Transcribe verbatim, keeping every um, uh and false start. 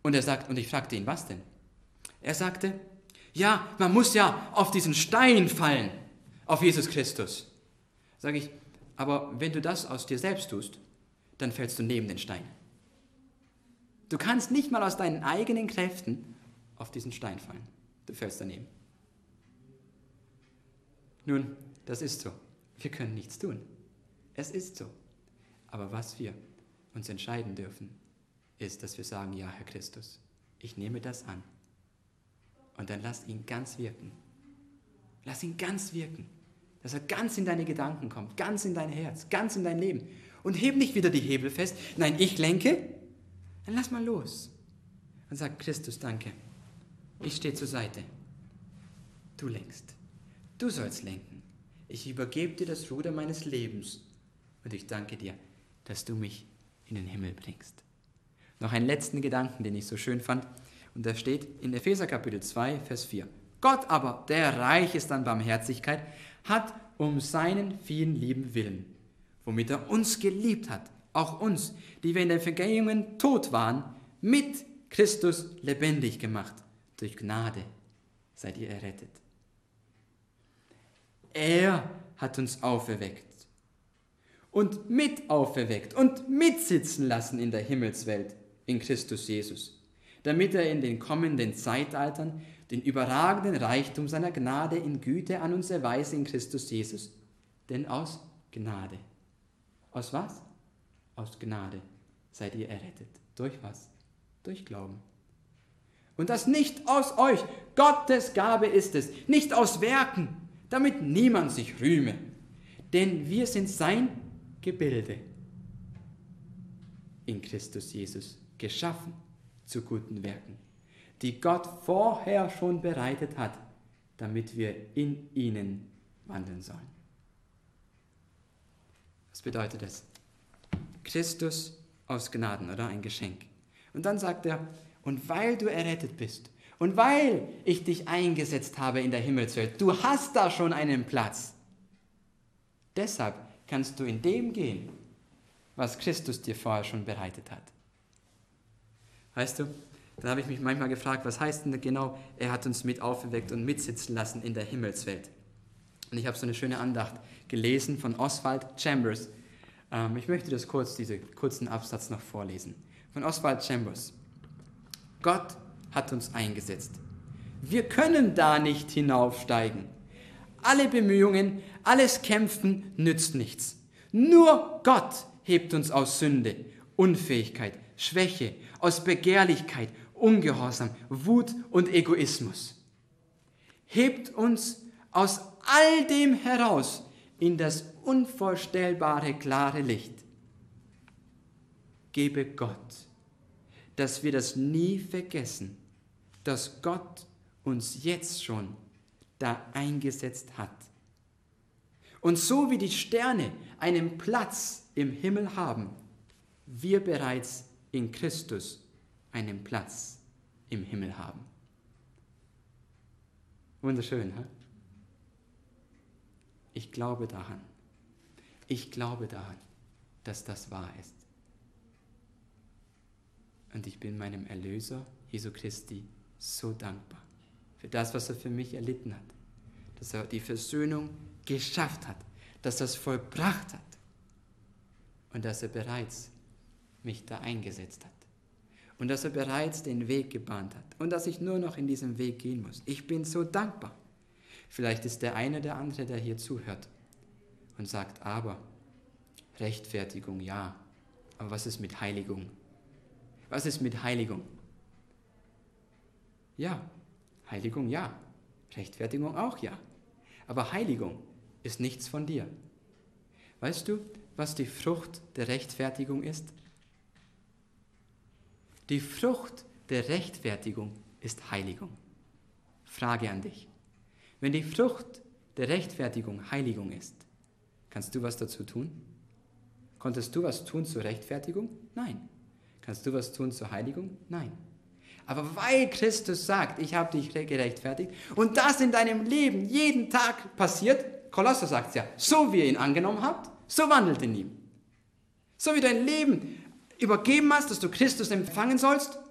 Und er sagt, und ich fragte ihn, was denn? Er sagte, ja, man muss ja auf diesen Stein fallen, auf Jesus Christus. Sage ich, aber wenn du das aus dir selbst tust, dann fällst du neben den Stein. Du kannst nicht mal aus deinen eigenen Kräften auf diesen Stein fallen. Du fällst daneben. Nun, das ist so. Wir können nichts tun. Es ist so. Aber was wir uns entscheiden dürfen, ist, dass wir sagen, ja, Herr Christus, ich nehme das an. Und dann lass ihn ganz wirken. Lass ihn ganz wirken. Dass er ganz in deine Gedanken kommt, ganz in dein Herz, ganz in dein Leben. Und heb nicht wieder die Hebel fest. Nein, ich lenke. Dann lass mal los. Und sag, Christus, danke. Ich stehe zur Seite. Du lenkst. Du sollst lenken. Ich übergebe dir das Ruder meines Lebens. Und ich danke dir, dass du mich in den Himmel bringst. Noch einen letzten Gedanken, den ich so schön fand. Und da steht in Epheser Kapitel zwei, Vers vier. Gott aber, der reich ist an Barmherzigkeit, hat um seinen vielen lieben Willen, womit er uns geliebt hat, auch uns, die wir in den Vergehungen tot waren, mit Christus lebendig gemacht. Durch Gnade seid ihr errettet. Er hat uns auferweckt und mit auferweckt und mitsitzen lassen in der Himmelswelt in Christus Jesus, damit er in den kommenden Zeitaltern den überragenden Reichtum seiner Gnade in Güte an uns erweise in Christus Jesus. Denn aus Gnade. Aus was? Aus Gnade seid ihr errettet. Durch was? Durch Glauben. Und das nicht aus euch. Gottes Gabe ist es. Nicht aus Werken, damit niemand sich rühme. Denn wir sind sein Gebilde. In Christus Jesus geschaffen zu guten Werken, die Gott vorher schon bereitet hat, damit wir in ihnen wandeln sollen. Was bedeutet das? Christus aus Gnaden, oder? Ein Geschenk. Und dann sagt er, und weil du errettet bist und weil ich dich eingesetzt habe in der Himmelswelt, du hast da schon einen Platz. Deshalb kannst du in dem gehen, was Christus dir vorher schon bereitet hat. Weißt du, dann habe ich mich manchmal gefragt, was heißt denn genau, er hat uns mit auferweckt und mitsitzen lassen in der Himmelswelt. Und ich habe so eine schöne Andacht gelesen von Oswald Chambers. Ähm, ich möchte das kurz, diesen kurzen Absatz noch vorlesen. Von Oswald Chambers. Gott hat uns eingesetzt. Wir können da nicht hinaufsteigen. Alle Bemühungen, alles Kämpfen nützt nichts. Nur Gott hebt uns aus Sünde, Unfähigkeit, Schwäche, aus Begehrlichkeit, Ungehorsam, Wut und Egoismus. Hebt uns aus all dem heraus in das unvorstellbare klare Licht. Gebe Gott, dass wir das nie vergessen, dass Gott uns jetzt schon da eingesetzt hat. Und so wie die Sterne einen Platz im Himmel haben, wir bereits in Christus einen Platz im Himmel haben. Wunderschön, he? Ich glaube daran. Ich glaube daran, dass das wahr ist. Und ich bin meinem Erlöser, Jesu Christi, so dankbar für das, was er für mich erlitten hat. Dass er die Versöhnung geschafft hat, dass er es vollbracht hat und dass er bereits mich da eingesetzt hat. Und dass er bereits den Weg gebahnt hat und dass ich nur noch in diesem Weg gehen muss. Ich bin so dankbar. Vielleicht ist der eine oder andere, der hier zuhört und sagt, aber Rechtfertigung, ja. Aber was ist mit Heiligung? Was ist mit Heiligung? Ja, Heiligung, ja. Rechtfertigung auch, ja. Aber Heiligung ist nichts von dir. Weißt du, was die Frucht der Rechtfertigung ist? Die Frucht der Rechtfertigung ist Heiligung. Frage an dich. Wenn die Frucht der Rechtfertigung Heiligung ist, kannst du was dazu tun? Konntest du was tun zur Rechtfertigung? Nein. Kannst du was tun zur Heiligung? Nein. Aber weil Christus sagt, ich habe dich gerechtfertigt und das in deinem Leben jeden Tag passiert, Kolosser sagt es ja, so wie ihr ihn angenommen habt, so wandelt in ihm. So wie dein Leben übergeben hast, dass du Christus empfangen sollst,